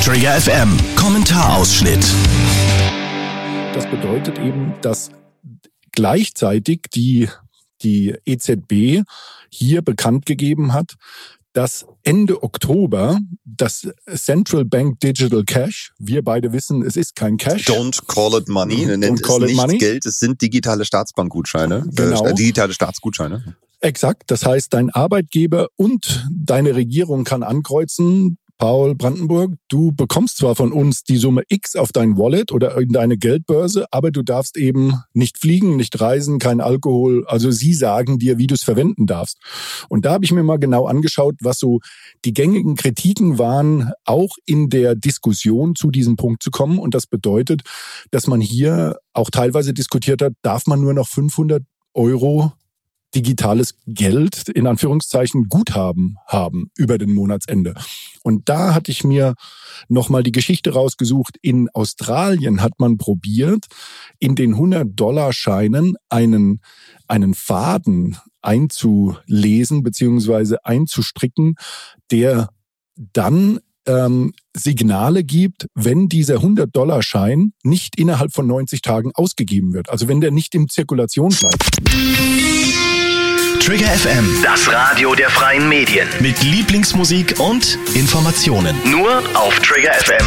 Trigger FM Kommentarausschnitt. Das bedeutet eben, dass gleichzeitig die EZB hier bekannt gegeben hat, dass Ende Oktober das Central Bank Digital Cash, wir beide wissen, es ist kein Cash. Don't call it money. Nennt es nicht money. Geld, es sind digitale Staatsbankgutscheine. Genau. Digitale Staatsgutscheine. Exakt, das heißt, dein Arbeitgeber und deine Regierung kann ankreuzen, Paul Brandenburg, du bekommst zwar von uns die Summe X auf dein Wallet oder in deine Geldbörse, aber du darfst eben nicht fliegen, nicht reisen, kein Alkohol. Also sie sagen dir, wie du es verwenden darfst. Und da habe ich mir mal genau angeschaut, was so die gängigen Kritiken waren, auch in der Diskussion zu diesem Punkt zu kommen. Und das bedeutet, dass man hier auch teilweise diskutiert hat, darf man nur noch 500 € digitales Geld, in Anführungszeichen, Guthaben haben über den Monatsende. Und da hatte ich mir nochmal die Geschichte rausgesucht. In Australien hat man probiert, in den 100-Dollar-Scheinen einen Faden einzulesen bzw. einzustricken, der dann Signale gibt, wenn dieser 100-Dollar-Schein nicht innerhalb von 90 Tagen ausgegeben wird. Also wenn der nicht in Zirkulation bleibt. Trigger FM, das Radio der freien Medien. Mit Lieblingsmusik und Informationen. Nur auf Trigger FM.